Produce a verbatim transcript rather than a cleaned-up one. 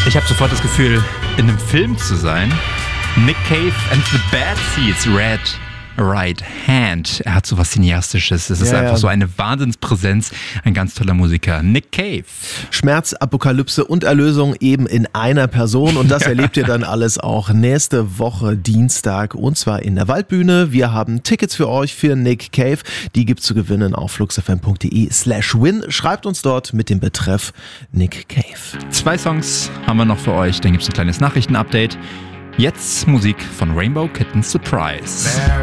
Ich habe sofort das Gefühl, in einem Film zu sein. Nick Cave and the Bad Seeds, Red Right Hand. Er hat so was Cineastisches. Es ist ja, einfach ja. so eine Wahnsinnspräsenz. Ein ganz toller Musiker. Nick Cave. Schmerz, Apokalypse und Erlösung eben in einer Person. Und das erlebt ihr dann alles auch nächste Woche Dienstag. Und zwar in der Waldbühne. Wir haben Tickets für euch für Nick Cave. Die gibt's zu gewinnen auf fluxfm.de slash win. Schreibt uns dort mit dem Betreff Nick Cave. Zwei Songs haben wir noch für euch. Dann gibt's ein kleines Nachrichtenupdate. Jetzt Musik von Rainbow Kitten Surprise.